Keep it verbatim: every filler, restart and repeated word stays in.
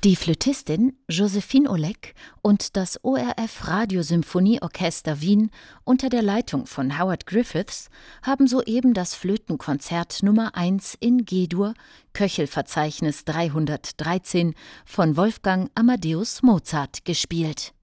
Die Flötistin Josephine Olek und das O R F Radiosymphonieorchester Wien unter der Leitung von Howard Griffiths haben soeben das Flötenkonzert Nummer eins in G-Dur, Köchelverzeichnis dreihundertdreizehn, von Wolfgang Amadeus Mozart gespielt.